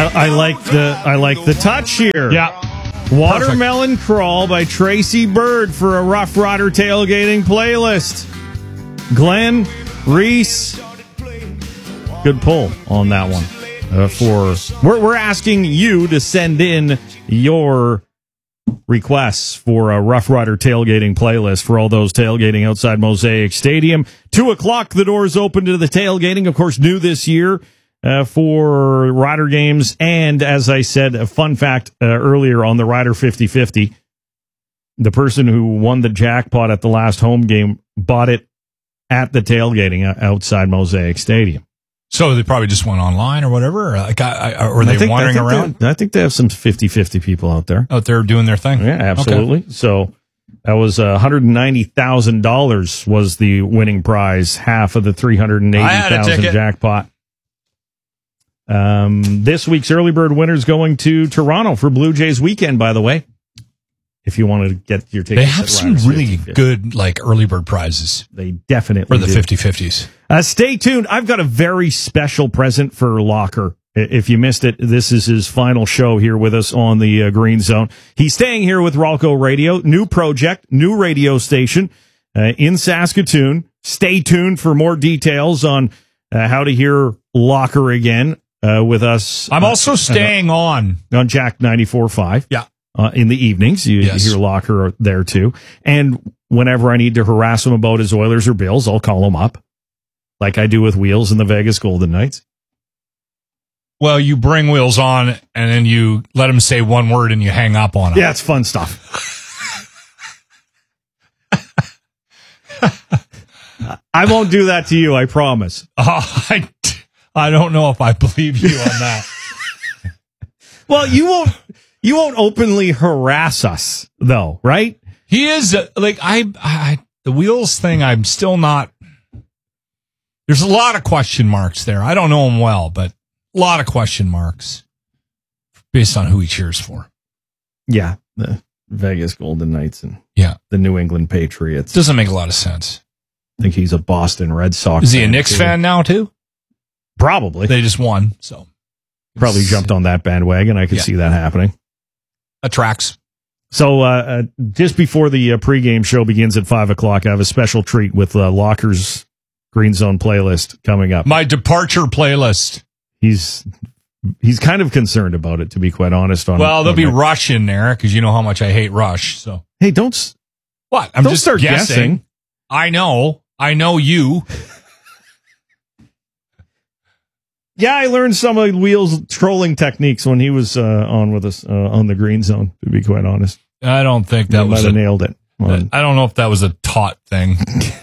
I like the touch here. Yeah. Watermelon Crawl by Tracy Bird for a Rough Rider tailgating playlist. Glenn Reese, good pull on that one. We're asking you to send in your requests for a Rough Rider tailgating playlist for all those tailgating outside Mosaic Stadium. 2:00, the doors open to the tailgating. Of course, new this year for Rider games. And as I said, a fun fact earlier on the Rider 50-50, the person who won the jackpot at the last home game bought it at the tailgating outside Mosaic Stadium. So they probably just went online or whatever? Or they wandering around? I think they have some 50-50 people out there. Out there doing their thing? Yeah, absolutely. Okay. So that was $190,000 was the winning prize, half of the $380,000 jackpot. This week's early bird winner's going to Toronto for Blue Jays weekend, by the way. If you want to get your tickets. They have some really good early bird prizes. They definitely do. For the 50-50s. Stay tuned. I've got a very special present for Locker. If you missed it, this is his final show here with us on the Green Zone. He's staying here with Ralco Radio. New project, new radio station in Saskatoon. Stay tuned for more details on how to hear Locker again with us. I'm also staying on Jack 94.5. Yeah. In the evenings, you hear Locker there too. And whenever I need to harass him about his Oilers or Bills, I'll call him up, like I do with Wheels and the Vegas Golden Knights. Well, you bring Wheels on, and then you let him say one word, and you hang up on him. Yeah, it's fun stuff. I won't do that to you, I promise. I don't know if I believe you on that. Well, you won't openly harass us, though, right? He is the Wheels thing. I'm still not. There's a lot of question marks there. I don't know him well, but a lot of question marks based on who he cheers for. Yeah, the Vegas Golden Knights and the New England Patriots. Doesn't make a lot of sense. I think he's a Boston Red Sox. Is he a Knicks fan now too? Probably. They just won, so probably jumped on that bandwagon. I could see that happening. Attracts. So just before the pregame show begins at 5:00, I have a special treat with Locker's Green Zone playlist coming up. My departure playlist. He's kind of concerned about it, to be quite honest. There'll be Rush in there because you know how much I hate Rush. So hey, don't I'm just start guessing. I know you. Yeah, I learned some of Wheels' trolling techniques when he was on with us on the Green Zone, to be quite honest. I don't think that might have nailed it. I don't know if that was a taught thing.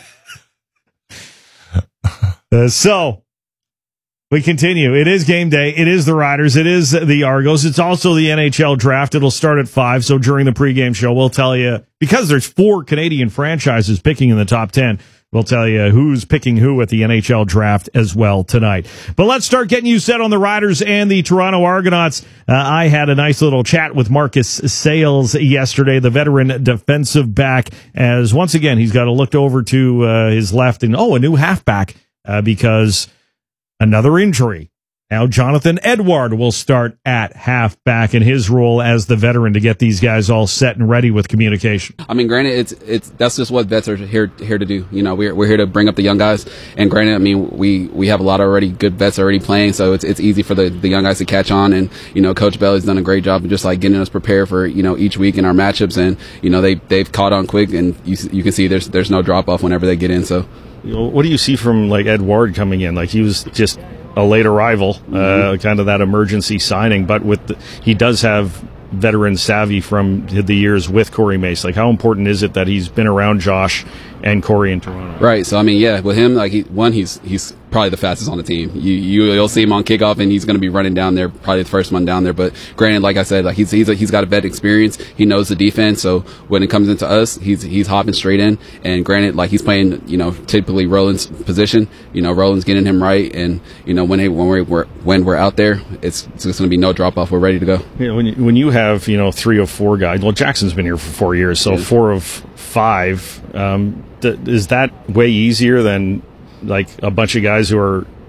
So, we continue. It is game day. It is the Riders. It is the Argos. It's also the NHL draft. It'll start at 5. So, during the pregame show, we'll tell you, because there's 4 Canadian franchises picking in the top 10, we'll tell you who's picking who at the NHL draft as well tonight. But let's start getting you set on the Riders and the Toronto Argonauts. I had a nice little chat with Marcus Sayles yesterday, the veteran defensive back, as once again he's got to look over to his left and, a new halfback because another injury. Now Jonathan Edward will start at halfback in his role as the veteran to get these guys all set and ready with communication. I mean, granted, it's that's just what vets are here to do. You know, we're here to bring up the young guys. And granted, I mean, we have a lot of already good vets already playing, so it's easy for the young guys to catch on. And Coach Bell has done a great job of just getting us prepared for each week in our matchups. And they've caught on quick, and you can see there's no drop off whenever they get in. So, what do you see from Edward coming in? He was just a late arrival, kind of that emergency signing, but he does have veteran savvy from the years with Corey Mace. How important is it that he's been around Josh and Corey in Toronto? Right. So, I mean, with him, he's probably the fastest on the team. You'll see him on kickoff, and he's going to be running down there, probably the first one down there. But granted, like I said, he's got a vet experience. He knows the defense. So when it comes into us, he's hopping straight in. And granted, he's playing, typically Roland's position. Roland's getting him right, and when we're out there, it's going to be no drop off. We're ready to go. Yeah, when you have 3 of 4 guys. Well, Jackson's been here for 4 years, so 4 of 5. Is that way easier than a bunch of guys who are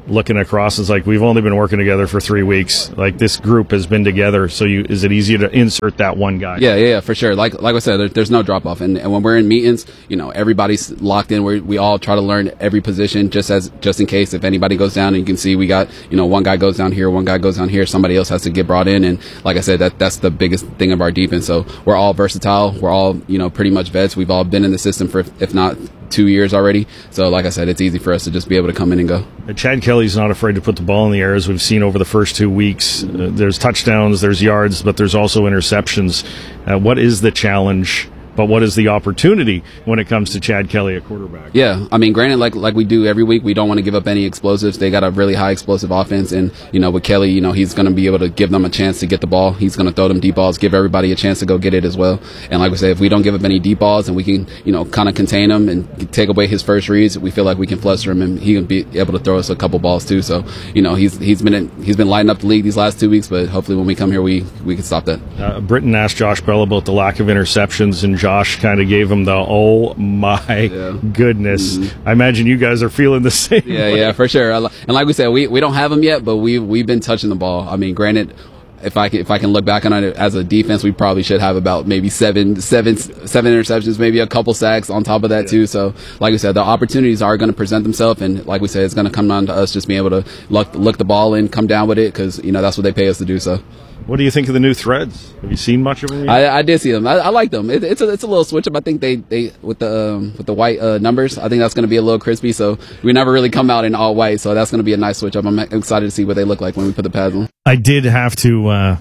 looking across, it's like we've only been working together for 3 weeks. Like this group has been together, so is it easy to insert that one guy? Yeah, for sure. Like I said, there's no drop off, and when we're in meetings, everybody's locked in. We all try to learn every position just in case if anybody goes down, and you can see we got one guy goes down here, one guy goes down here, somebody else has to get brought in, and like I said, that's the biggest thing of our defense. So we're all versatile. We're all pretty much vets. We've all been in the system for if not 2 years already. So like I said, it's easy for us to just be able to come in and go. Chad Kelly's not afraid to put the ball in the air, as we've seen over the first 2 weeks. There's touchdowns, there's yards, but there's also interceptions. What is the challenge? But what is the opportunity when it comes to Chad Kelly, a quarterback? Yeah, I mean, granted, like we do every week, we don't want to give up any explosives. They got a really high explosive offense, and with Kelly, he's going to be able to give them a chance to get the ball. He's going to throw them deep balls, give everybody a chance to go get it as well. And like we say, if we don't give up any deep balls and we can, kind of contain him and take away his first reads, we feel like we can fluster him, and he can be able to throw us a couple balls too. So he's been lighting up the league these last 2 weeks, but hopefully when we come here, we can stop that. Britton asked Josh Bell about the lack of interceptions, and Josh kind of gave him the oh my goodness. Mm-hmm. I imagine you guys are feeling the same way. Yeah, for sure. And like we said, we don't have them yet, but we've been touching the ball. I mean, granted, if I can look back on it as a defense, we probably should have about maybe seven interceptions, maybe a couple sacks on top of that too. So like we said, the opportunities are going to present themselves, and like we said, it's going to come down to us just being able to look the ball in, come down with it, because that's what they pay us to do. So what do you think of the new threads? Have you seen much of them yet? I did see them. I like them. It's a little switch up. I think they with the white numbers, I think that's going to be a little crispy. So we never really come out in all white. So that's going to be a nice switch up. I'm excited to see what they look like when we put the pads on. I did have to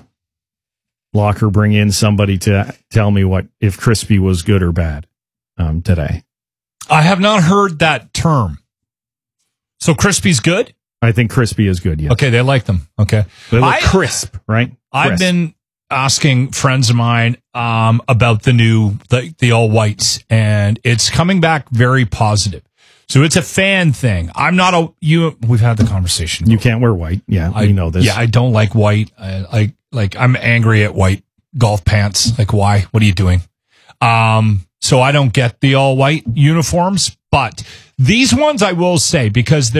Locker bring in somebody to tell me if crispy was good or bad today. I have not heard that term. So crispy's good? I think crispy is good, yes. Okay, they like them. Okay. They look crisp, right? I've been asking friends of mine about the all whites, and it's coming back very positive. So it's a fan thing. I'm not we've had the conversation. You can't wear white. Yeah, I know this. Yeah, I don't like white. I'm angry at white golf pants. Like, why? What are you doing? So I don't get the all white uniforms, but these ones I will say, because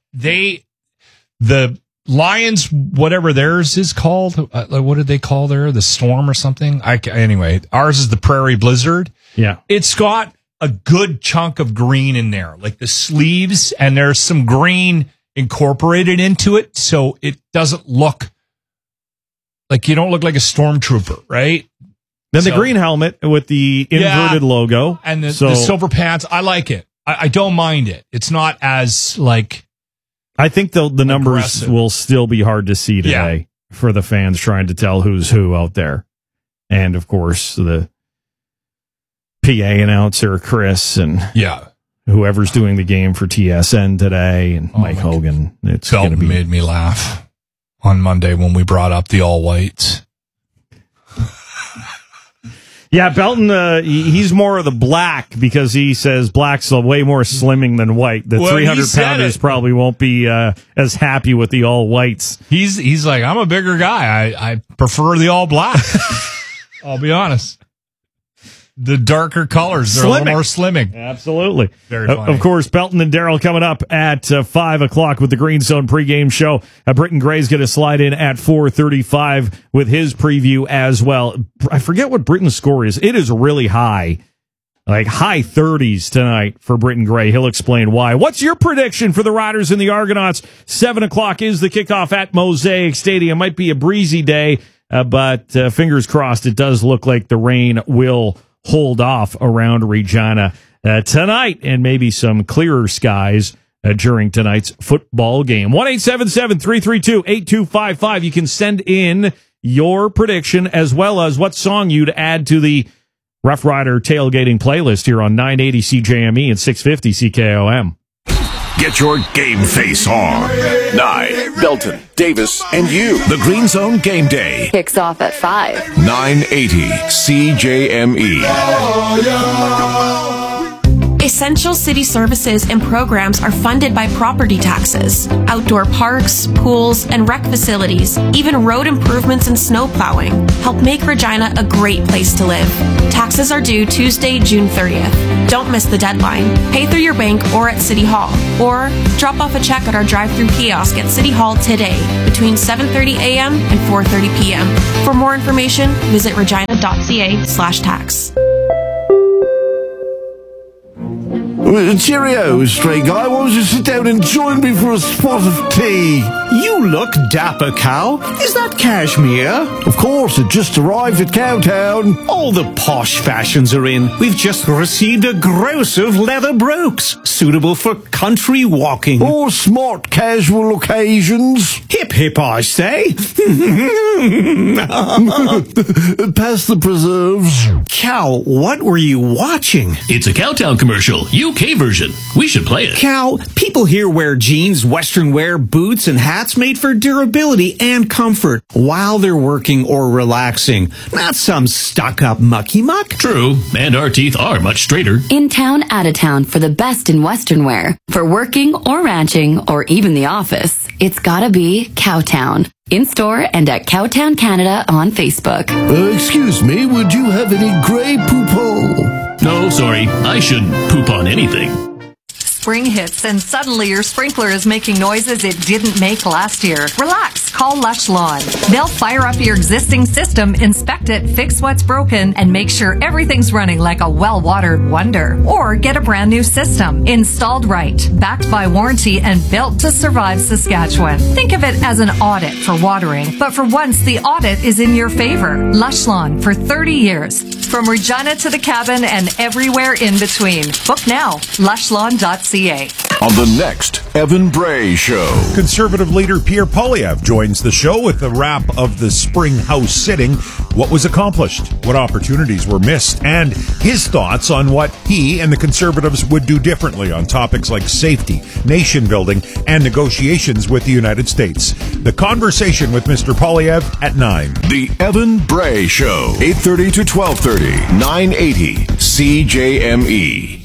the Lions, whatever theirs is called, what did they call the Storm or something? Anyway, ours is the Prairie Blizzard. Yeah. It's got a good chunk of green in there, like the sleeves, and there's some green incorporated into it, so it doesn't look like, you don't look like a stormtrooper, right? Then the green helmet with the inverted logo. And the silver pants, I like it. I don't mind it. It's not as I think the numbers will still be hard to see today for the fans trying to tell who's who out there. And, of course, the PA announcer, Chris, and whoever's doing the game for TSN today, and Mike Hogan. It's Felton made me laugh on Monday when we brought up the all whites. Yeah, Belton, he's more of the black, because he says black's way more slimming than white. The 300-pounders probably won't be as happy with the all whites. He's like, I'm a bigger guy. I prefer the all black. I'll be honest. The darker colors, they're a little more slimming. Absolutely. Very funny. Of course, Belton and Daryl coming up at 5 o'clock with the Green Zone pregame show. Britton Gray's going to slide in at 4:35 with his preview as well. I forget what Britton's score is. It is really high, like high 30s tonight for Britton Gray. He'll explain why. What's your prediction for the Riders and the Argonauts? 7 o'clock is the kickoff at Mosaic Stadium. Might be a breezy day, but fingers crossed, it does look like the rain will hold off around Regina tonight, and maybe some clearer skies during tonight's football game. 1-877-332-8255. You can send in your prediction as well as what song you'd add to the Rough Rider tailgating playlist here on 980 CJME and 650 CKOM. Get your game face on. Nye, Belton, Davis, and you. The Green Zone Game Day kicks off at 5. 980 CJME. Essential city services and programs are funded by property taxes. Outdoor parks, pools, and rec facilities, even road improvements and snow plowing, help make Regina a great place to live. Taxes are due Tuesday, June 30th. Don't miss the deadline. Pay through your bank or at City Hall. Or drop off a check at our drive-thru kiosk at City Hall today between 7:30 a.m. and 4:30 p.m. For more information, visit regina.ca/tax. Cheerio, stray guy. Why don't you sit down and join me for a spot of tea? You look dapper, Cal. Is that cashmere? Of course, it just arrived at Cowtown. All the posh fashions are in. We've just received a gross of leather brooks, suitable for country walking. Or smart casual occasions. Hip hip, I say. Pass the preserves. Cal, what were you watching? It's a Cowtown commercial, UK version. We should play it. Cal, people here wear jeans, western wear, boots, and hats made for durability and comfort while they're working or relaxing. Not some stuck-up mucky-muck. True, and our teeth are much straighter. In town, out of town for the best in western wear. For working or ranching or even the office, it's gotta be Cowtown. In store and at Cowtown Canada on Facebook. Excuse me, would you have any Grey Poupon? No, sorry, I shouldn't poop on anything. Spring hits and suddenly your sprinkler is making noises it didn't make last year. Relax, call Lush Lawn. They'll fire up your existing system, inspect it, fix what's broken, and make sure everything's running like a well-watered wonder. Or get a brand new system, installed right, backed by warranty, and built to survive Saskatchewan. Think of it as an audit for watering, but for once the audit is in your favor. Lush Lawn for 30 years. From Regina to the cabin and everywhere in between. Book now, lushlawn.ca. On the next Evan Bray Show. Conservative leader Pierre Poilievre joins the show with the wrap of the spring House sitting. What was accomplished? What opportunities were missed? And his thoughts on what he and the Conservatives would do differently on topics like safety, nation building, and negotiations with the United States. The conversation with Mr. Poilievre at 9. The Evan Bray Show. 8:30 to 12:30. 980 CJME.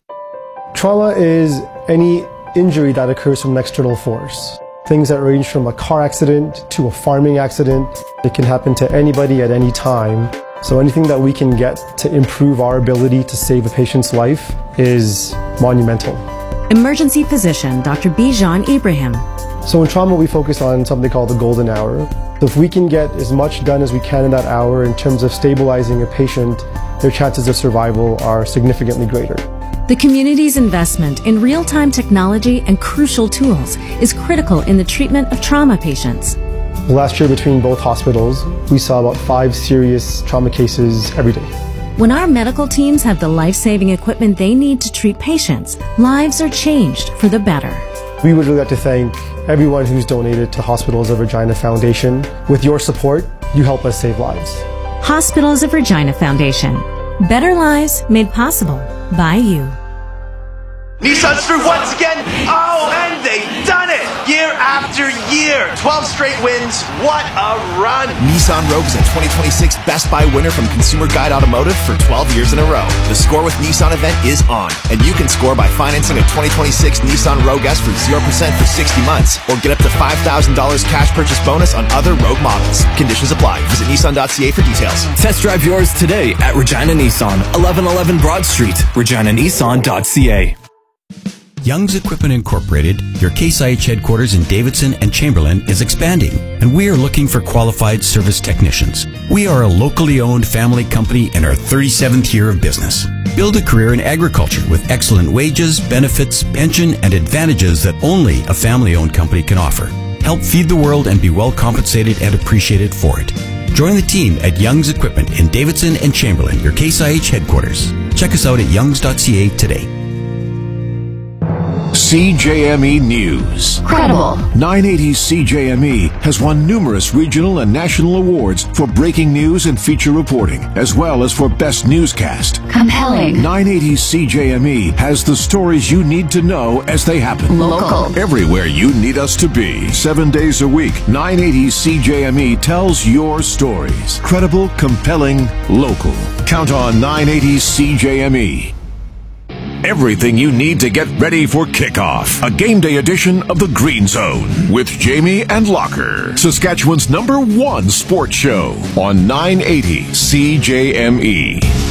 Trauma is any injury that occurs from an external force. Things that range from a car accident to a farming accident. It can happen to anybody at any time. So anything that we can get to improve our ability to save a patient's life is monumental. Emergency physician Dr. Bijan Ibrahim. So in trauma, we focus on something called the golden hour. So if we can get as much done as we can in that hour in terms of stabilizing a patient, their chances of survival are significantly greater. The community's investment in real-time technology and crucial tools is critical in the treatment of trauma patients. Last year between both hospitals, we saw about 5 serious trauma cases every day. When our medical teams have the life-saving equipment they need to treat patients, lives are changed for the better. We would really like to thank everyone who's donated to Hospitals of Regina Foundation. With your support, you help us save lives. Hospitals of Regina Foundation. Better lives made possible by you. Nissan's through once again. Oh, and they've done it! Year after year. 12 straight wins. What a run. Nissan Rogue is a 2026 Best Buy winner from Consumer Guide Automotive for 12 years in a row. The Score with Nissan event is on, and you can score by financing a 2026 Nissan Rogue S for 0% for 60 months, or get up to $5,000 cash purchase bonus on other Rogue models. Conditions apply. Visit Nissan.ca for details. Test drive yours today at Regina Nissan, 1111 Broad Street, reginanissan.ca. Young's Equipment Incorporated, your Case IH headquarters in Davidson and Chamberlain, is expanding, and we are looking for qualified service technicians. We are a locally owned family company in our 37th year of business. Build a career in agriculture with excellent wages, benefits, pension, and advantages that only a family-owned company can offer. Help feed the world and be well compensated and appreciated for it. Join the team at Young's Equipment in Davidson and Chamberlain, your Case IH headquarters. Check us out at youngs.ca today. CJME News. Credible. 980 CJME has won numerous regional and national awards for breaking news and feature reporting, as well as for best newscast. Compelling. 980 CJME has the stories you need to know as they happen. Local. Everywhere you need us to be. 7 days a week, 980 CJME tells your stories. Credible, compelling, local. Count on 980 CJME. Everything you need to get ready for kickoff. A game day edition of the Green Zone with Jamie and Locker, Saskatchewan's #1 sports show on 980 CJME.